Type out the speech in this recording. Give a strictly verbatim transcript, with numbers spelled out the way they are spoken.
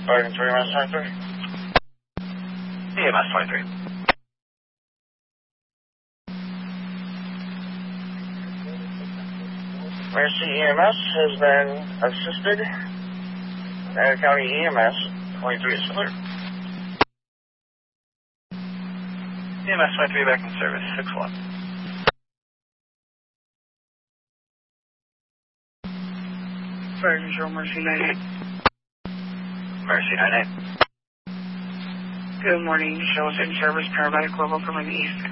Bargain three, E M S twenty-three. E M S twenty-three. Mercy E M S has been assisted. Nevada County E M S twenty-three is clear. E M S twenty-three back in service, six one. Fire Control, Mercy ninety-eight. Mercy ninety-eight. Good morning, shows in service, paramedic level from the east.